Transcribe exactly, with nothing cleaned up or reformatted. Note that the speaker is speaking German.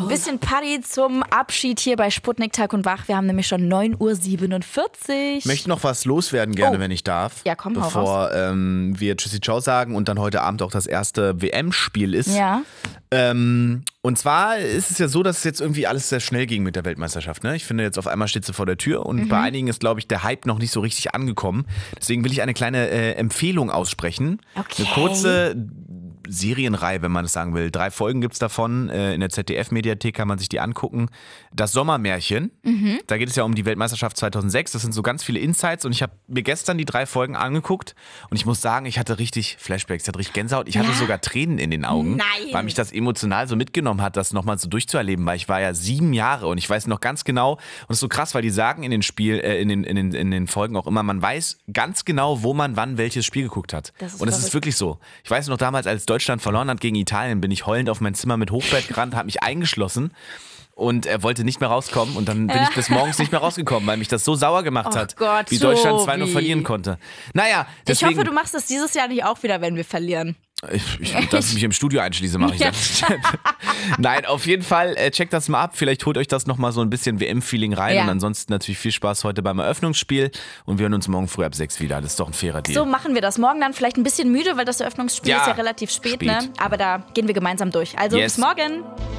Bisschen Party zum Abschied hier bei Sputnik Tag und Wach. Wir haben nämlich schon neun Uhr siebenundvierzig. Ich möchte noch was loswerden gerne, oh. wenn ich darf. Ja, komm, hau Bevor ähm, wir Tschüssi Ciao sagen und dann heute Abend auch das erste W M-Spiel ist. Ja. Ähm, und zwar ist es ja so, dass es jetzt irgendwie alles sehr schnell ging mit der Weltmeisterschaft. Ne? Ich finde, jetzt auf einmal steht sie vor der Tür und mhm. bei einigen ist, glaube ich, der Hype noch nicht so richtig angekommen. Deswegen will ich eine kleine äh, Empfehlung aussprechen. Okay. Eine kurze Serienreihe, wenn man es sagen will. Drei Folgen gibt es davon. Äh, in der Z D F-Mediathek kann man sich die angucken. Das Sommermärchen. Mhm. Da geht es ja um die Weltmeisterschaft zweitausendsechs. Das sind so ganz viele Insights und ich habe mir gestern die drei Folgen angeguckt und ich muss sagen, ich hatte richtig Flashbacks, ich hatte richtig Gänsehaut. Ich hatte ja? sogar Tränen in den Augen, Nein. weil mich das emotional so mitgenommen hat, das nochmal so durchzuerleben, weil ich war ja sieben Jahre und ich weiß noch ganz genau, und es ist so krass, weil die sagen in den Spiel, äh, in den, in den, in den Folgen auch immer, man weiß ganz genau, wo man wann welches Spiel geguckt hat. Und es ist wirklich so. Ich weiß noch damals, als Deutschland verloren hat gegen Italien, bin ich heulend auf mein Zimmer mit Hochbett gerannt, habe mich eingeschlossen und er wollte nicht mehr rauskommen und dann bin ich bis morgens nicht mehr rausgekommen, weil mich das so sauer gemacht oh hat, Gott, wie Deutschland zwei null verlieren konnte. Naja, deswegen, ich hoffe, du machst es dieses Jahr nicht auch wieder, wenn wir verlieren. Ich, ich, dass ich mich im Studio einschließe, mache ich das. Nein, auf jeden Fall, äh, checkt das mal ab. Vielleicht holt euch das nochmal so ein bisschen W M-Feeling rein. Ja. Und ansonsten natürlich viel Spaß heute beim Eröffnungsspiel. Und wir hören uns morgen früh ab sechs wieder. Das ist doch ein fairer Deal. So machen wir das. Morgen dann vielleicht ein bisschen müde, weil das Eröffnungsspiel ja, ist ja relativ spät, spät. ne? Aber da gehen wir gemeinsam durch. Also yes. bis morgen.